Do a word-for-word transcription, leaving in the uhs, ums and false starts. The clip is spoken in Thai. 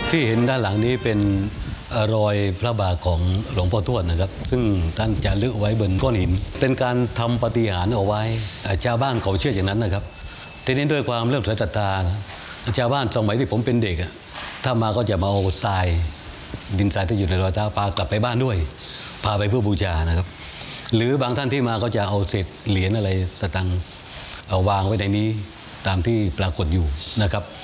ที่เห็นด้านหลังนี้เป็นรอยพระบาทของหลวงพ่อทวดนะครับซึ่งท่านจะลึกไว้บนก้อนหินเป็นการทำปาฏิหาริย์เอาไว้ชาวบ้านเขาเชื่ออย่างนั้นนะครับทีนี้ด้วยความเริ่มศรัทธาชาวบ้านสมัยที่ผมเป็นเด็กถ้ามาก็จะมาเอาทรายดินทรายที่อยู่ในรอยเท้าพากลับไปบ้านด้วยพาไปเพื่อบูชานะครับหรือบางท่านที่มาก็จะเอาเศษเหรียญอะไรสตังค์เอาวางไว้ในนี้ตามที่ปรากฏอยู่นะครับ